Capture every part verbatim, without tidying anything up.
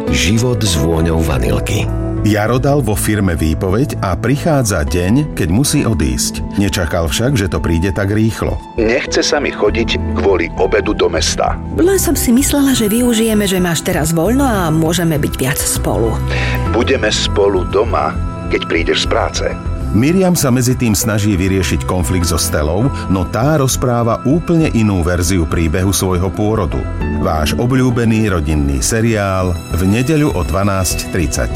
Život s vôňou vanilky. Jaro dal vo firme výpoveď a prichádza deň, keď musí odísť. Nečakal však, že to príde tak rýchlo. Nechce sa mi chodiť kvôli obedu do mesta. Len som si myslela, že využijeme, že máš teraz voľno a môžeme byť viac spolu. Budeme spolu doma, keď prídeš z práce. Miriam sa medzi tým snaží vyriešiť konflikt so Stellou, no tá rozpráva úplne inú verziu príbehu svojho pôrodu. Váš obľúbený rodinný seriál v nedeľu o dvanásť tridsať.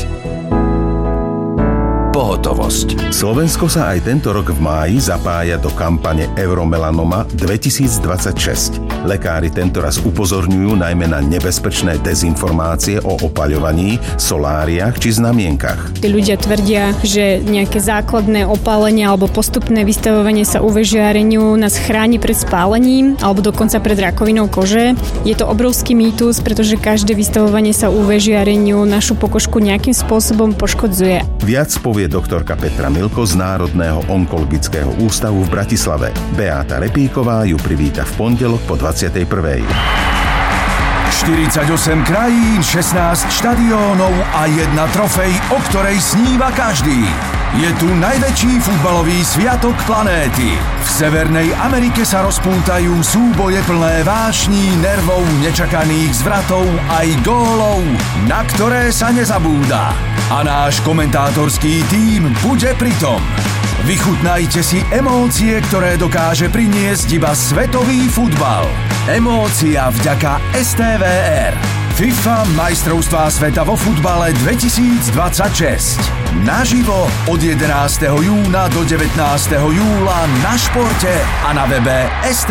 Pohotovosť. Slovensko sa aj tento rok v máji zapája do kampane Euromelanoma dvetisícdvadsaťšesť. Lekári tentoraz upozorňujú najmä na nebezpečné dezinformácie o opaľovaní, soláriách či znamienkach. Tí ľudia tvrdia, že nejaké základné opálenie alebo postupné vystavovanie sa ú vé žiareniu nás chráni pred spálením alebo dokonca pred rakovinou kože. Je to obrovský mýtus, pretože každé vystavovanie sa ú vé žiareniu našu pokožku nejakým spôsobom poškodzuje. Viac povie doktorka Petra Milko z Národného onkologického ústavu v Bratislave. Beáta Repíková ju privíta v pondelok po dvadsiatej prvej. štyridsaťosem krajín, šestnásť štadiónov a jedna trofej, o ktorej sníva každý. Je tu najväčší futbalový sviatok planéty. V Severnej Amerike sa rozpútajú súboje plné vášní, nervov, nečakaných zvratov aj gólov, na ktoré sa nezabúda. A náš komentátorský tím bude pritom. Vychutnajte si emócie, ktoré dokáže priniesť iba svetový futbal. Emócia vďaka es té vé er. FIFA majstrovstvá sveta vo futbale dvetisícdvadsaťšesť. Naživo od jedenásteho júna do devätnásteho júla na Športe a na webe es